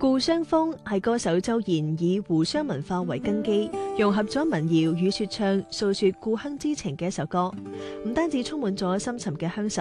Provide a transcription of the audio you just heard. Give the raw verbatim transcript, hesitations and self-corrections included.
故鄉風係歌手周賢以湖湘文化為根基，融合咗民謠與說唱，訴說故鄉之情嘅一首歌。唔單止充滿咗深沉嘅鄉愁，